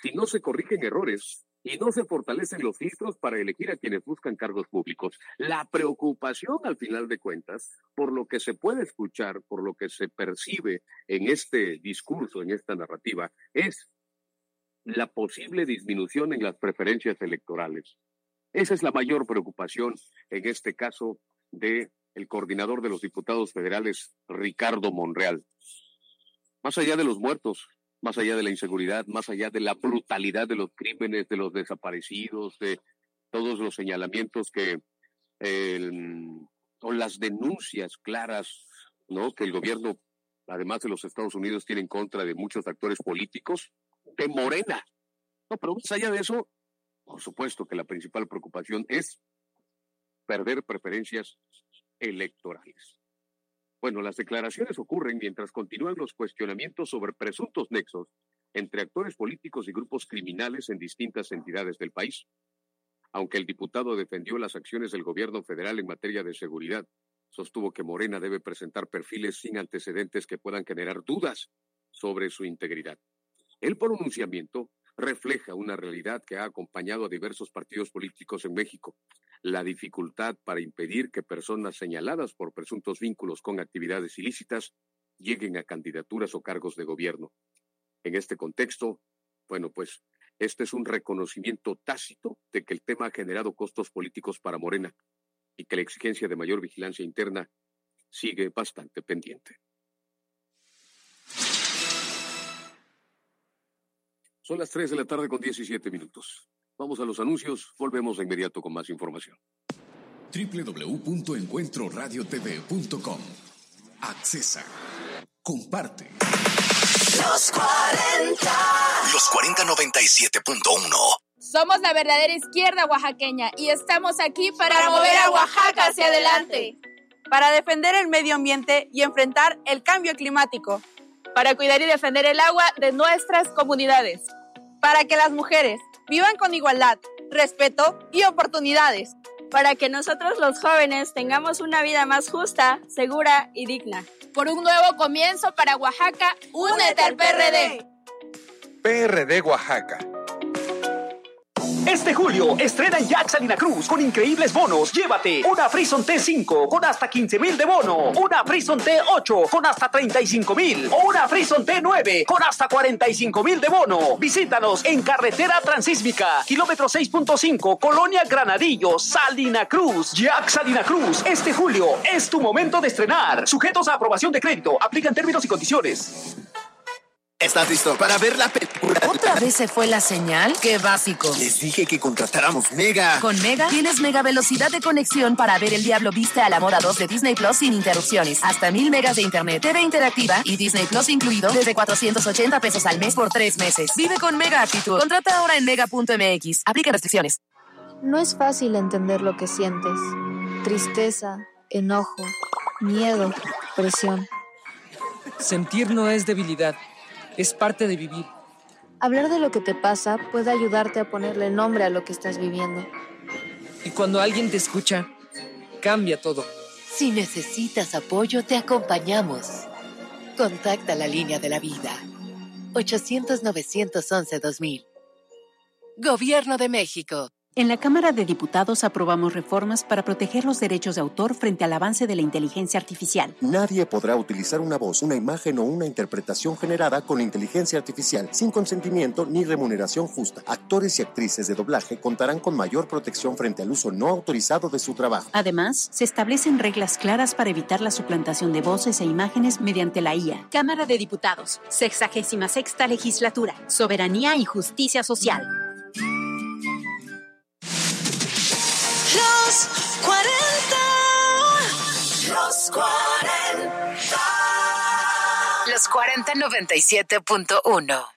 si no se corrigen errores y no se fortalecen los filtros para elegir a quienes buscan cargos públicos. La preocupación, al final de cuentas, por lo que se puede escuchar, por lo que se percibe en este discurso, en esta narrativa, es la posible disminución en las preferencias electorales. Esa es la mayor preocupación en este caso del coordinador de los diputados federales, Ricardo Monreal. Más allá de los muertos, más allá de la inseguridad, más allá de la brutalidad de los crímenes, de los desaparecidos, de todos los señalamientos o las denuncias claras, ¿no?, que el gobierno, además de los Estados Unidos, tiene en contra de muchos actores políticos, de Morena. No, pero más allá de eso, por supuesto que la principal preocupación es perder preferencias electorales. Bueno, las declaraciones ocurren mientras continúan los cuestionamientos sobre presuntos nexos entre actores políticos y grupos criminales en distintas entidades del país. Aunque el diputado defendió las acciones del gobierno federal en materia de seguridad, sostuvo que Morena debe presentar perfiles sin antecedentes que puedan generar dudas sobre su integridad. El pronunciamiento refleja una realidad que ha acompañado a diversos partidos políticos en México: la dificultad para impedir que personas señaladas por presuntos vínculos con actividades ilícitas lleguen a candidaturas o cargos de gobierno. En este contexto, bueno, pues este es un reconocimiento tácito de que el tema ha generado costos políticos para Morena y que la exigencia de mayor vigilancia interna sigue bastante pendiente. Son las 3 de la tarde con 17 minutos. Vamos a los anuncios, volvemos de inmediato con más información. www.encuentroradiotv.com. Accesa. Comparte. Los 40. Los 4097.1. Somos la verdadera izquierda oaxaqueña y estamos aquí para mover a Oaxaca hacia adelante. Para defender el medio ambiente y enfrentar el cambio climático. Para cuidar y defender el agua de nuestras comunidades. Para que las mujeres vivan con igualdad, respeto y oportunidades. Para que nosotros los jóvenes tengamos una vida más justa, segura y digna. Por un nuevo comienzo para Oaxaca, únete al PRD. PRD Oaxaca. Este julio estrena en Jack Salina Cruz con increíbles bonos. Llévate una Frison T5 con hasta 15,000 de bono, una Frison T8 con hasta 35,000 o una Frison T9 con hasta 45,000 de bono. Visítanos en Carretera Transísmica, kilómetro 6.5, Colonia Granadillo, Salina Cruz. Jack Salina Cruz, este julio es tu momento de estrenar. Sujetos a aprobación de crédito. Aplican términos y condiciones. ¿Estás listo para ver la película? ¿Otra vez se fue la señal? ¡Qué básico! Les dije que contratáramos Mega. Con Mega tienes mega velocidad de conexión para ver El Diablo Viste a la Moda 2 de Disney Plus sin interrupciones. Hasta 1000 megas de internet, TV interactiva y Disney Plus incluido desde 480 pesos al mes por 3 meses. Vive con Mega Actitud. Contrata ahora en mega.mx. Aplica restricciones. No es fácil entender lo que sientes. Tristeza, enojo, miedo, presión. Sentir no es debilidad. Es parte de vivir. Hablar de lo que te pasa puede ayudarte a ponerle nombre a lo que estás viviendo. Y cuando alguien te escucha, cambia todo. Si necesitas apoyo, te acompañamos. Contacta la línea de la vida. 800-911-2000. Gobierno de México. En la Cámara de Diputados aprobamos reformas para proteger los derechos de autor frente al avance de la inteligencia artificial. Nadie podrá utilizar una voz, una imagen o una interpretación generada con inteligencia artificial sin consentimiento ni remuneración justa. Actores y actrices de doblaje contarán con mayor protección frente al uso no autorizado de su trabajo. Además, se establecen reglas claras para evitar la suplantación de voces e imágenes mediante la IA. Cámara de Diputados, 66ª Legislatura, Soberanía y Justicia Social. Los 40. Los 40. Los 4097.1.